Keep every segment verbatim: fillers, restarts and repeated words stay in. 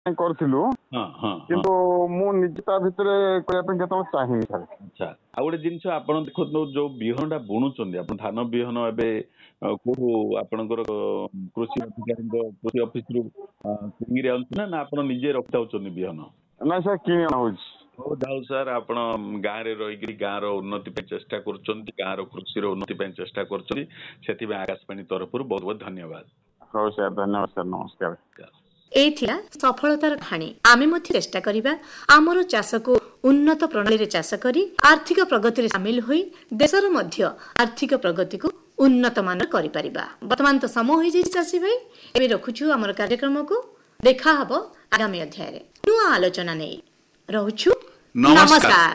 କରିଥିଲୁ କିନ୍ତୁ ମୁଁ ନିଜେ ତା ଭିତରେ କରିବା ପାଇଁ କେତେବେଳେ ଚାହିଁନି ସାର୍। ଆଚ୍ଛା, ଆଉ ଗୋଟେ ଜିନିଷ ଆପଣ ଦେଖନ୍ତୁ ଯୋଉ ବିହନଟା ବୁଣୁଛନ୍ତି ଆପଣ ଧାନ ବିହନ ଏବେ କୋଉ ଆପଣଙ୍କର କୃଷି ଅଧିକାରୀଙ୍କ କୃଷି ଅଫିସରୁ କିଣିକିରି ଆଣୁଛନ୍ତି ନା ନା ଆପଣ ନିଜେ ରଖିଥାଉଛନ୍ତି ବିହନ? ନାଇଁ ସାର୍ କିଣି ଅଣା ହଉଛି। ହଉ ଯାଉ ସାର୍ ଆପଣ ଗାଁରେ ରହିକିରି ଗାଁର ଉନ୍ନତି ପାଇଁ ଚେଷ୍ଟା କରୁଛନ୍ତି, ଗାଁର କୃଷିର ଉନ୍ନତି ପାଇଁ ଚେଷ୍ଟା କରୁଛନ୍ତି, ସେଥିପାଇଁ ଆକାଶବାଣୀ ତରଫରୁ ବହୁତ ବହୁତ ଧନ୍ୟବାଦ। ହଉ ସାର୍, ଧନ୍ୟବାଦ ସାର୍, ନମସ୍କାର। ଏଇ ଥିଲା ସଫଳତାର କାହାଣୀ। ଆମେ ମଧ୍ୟ ଚେଷ୍ଟା କରିବା ଆମର ଚାଷକୁ ଉନ୍ନତ ପ୍ରଣାଳୀରେ ଚାଷ କରି ଆର୍ଥିକ ପ୍ରଗତିରେ ସାମିଲ ହୋଇ ଦେଶର ମଧ୍ୟ ଆର୍ଥିକ ପ୍ରଗତିକୁ ଉନ୍ନତ ମାନର କରିପାରିବା। ବର୍ତ୍ତମାନ ତ ସମୟ ହୋଇଯାଇଛି ଚାଷୀ ଭାଇ, ଏବେ ରଖୁଛୁ ଆମର କାର୍ଯ୍ୟକ୍ରମକୁ। ଦେଖା ହବ ଆଗାମୀ ଅଧ୍ୟାୟରେ ନୂଆ ଆଲୋଚନା ନେଇ। ରହୁଛୁ, ନମସ୍କାର।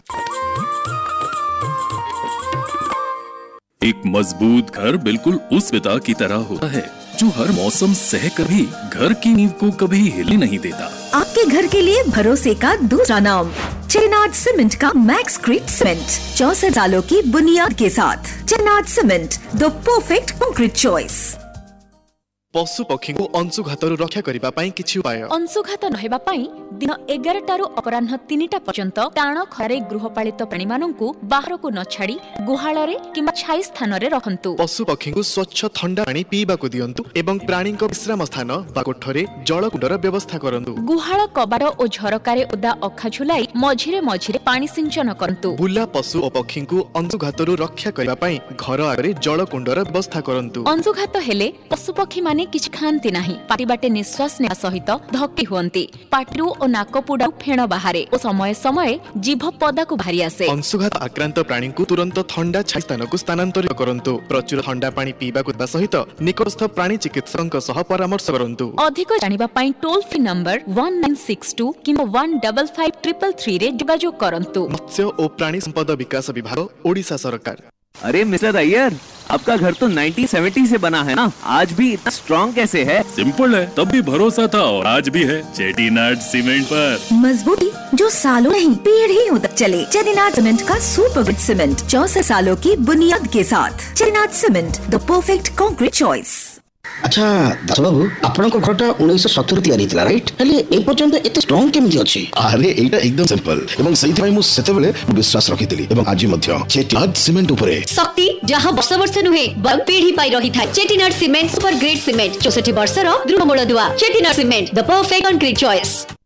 एक मजबूत घर बिल्कुल उस पिता की तरह होता है जो हर मौसम सह कर भी घर की नींव को कभी हिलने नहीं देता। आपके घर के लिए भरोसे का दूसरा नाम चेनाट सीमेंट का मैक्स क्रीट सीमेंट, चौसठ सालों की बुनियाद के साथ। चेनाट cement, the perfect concrete choice. पशु पक्षी को अंशुघात रक्षा करने किछि उपाय? अंशुघात नहेबा पई दिन एगार टारू अपराह्न तीनटा पर्यंत टाण खरारे गृहपालित प्राणी माननकु बाहर को न छाड़ी गुहाଳରେ किंबा छाई स्थान रे रखंतु। पशु पक्षी को स्वच्छ ठंडा पानी पीबा को दियंतु एवं प्राणी को विश्राम स्थान बा कोठरे जलकुंडर व्यवस्था करंतु। गुहाळ कबाड़ और झरकारे ओदा अखा झुलाई मझिरे मझिरे पानी सिंचन करंतु। बुला पशु और पक्षी को अंशुघात रक्षा करने पाई घर आगे जलकुंडर व्यवस्था करंतु। अंशुघात हेले पशु पक्षी माने किछ खांती नाही, पाटी बाटे निश्वास नेवा सहित धक्की हुअंती, पाटिरू और नाकपुडा फेण बाहारे और समय समय जीभ पदा को भारी आसे। अंशुघात आक्रांत प्राणी को तुरंत ठंडा छाई स्थान को स्थानांतरित करंतु। प्रचुर ठंडा पानी पीबा को सहित निकटस्थ प्राणी चिकित्सक सह परामर्श करंतु। अधिक जानिबा पई toll free number one nine six to किंबा one five five triple three रे जोगाजोग करंतु। मत्स्य और प्राणी संपद विकास विभाग, ओडिशा सरकार। अरे मिस्टर अय्यर, आपका घर तो नाइनटीन सेवेंटी से बना है ना, आज भी इतना स्ट्रॉन्ग कैसे है? सिंपल है, तब भी भरोसा था और आज भी है चेटीनाट सीमेंट पर। मजबूती जो सालों नहीं पीढ़ियों तक चले। चेटीनाट सीमेंट का सुपर गुड सीमेंट, चौसठ सालों की बुनियाद के साथ। चेटीनाट cement, the perfect concrete choice. अच्छा दास बाबू, आपनको घरटा उन्नीस सत्तर तैयारी थिला राइट, हेले ए पर्यंत एते स्ट्रांग केमिति अछि? अरे एटा एकदम सिंपल एवं सही थाई मु सेते बेले विश्वास रखितली एवं आज मध्य चेटीनाट सीमेंट उपरे शक्ति जहां वर्ष वर्ष नुहे बर पीढ़ी पाई रही था। चेटीनाट सीमेंट सुपर ग्रेट सीमेंट, चौसठ वर्ष रो दृढ़ मूल दुआ। चेटीनाट cement, the perfect concrete choice.